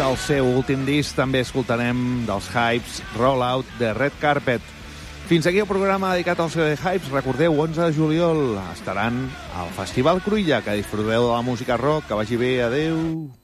del seu últim disc també escoltarem dels Hypes Rollout de Red Carpet. Fins aquí el programa dedicat als Hypes. Recordeu, 11 de juliol estaran al Festival Cruïlla. Que disfruteu de la música rock, que vagi bé, adeu.